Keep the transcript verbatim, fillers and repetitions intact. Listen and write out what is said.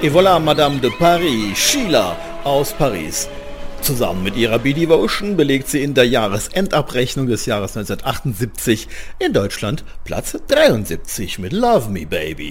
Et voilà, Madame de Paris, Sheila aus Paris. Zusammen mit ihrer B-Devotion belegt sie in der Jahresendabrechnung des Jahres neunzehnhundertachtundsiebzig in Deutschland Platz dreiundsiebzig mit Love Me Baby.